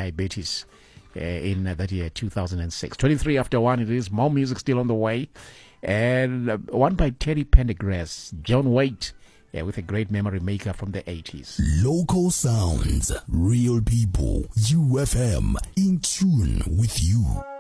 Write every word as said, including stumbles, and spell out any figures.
diabetes uh, in uh, that year, two thousand six. twenty-three after one, it is. More music still on the way. And uh, one by Terry Pendergrass, John Waite, yeah, with a great memory maker from the eighties. Local sounds, real people, U F M, in tune with you.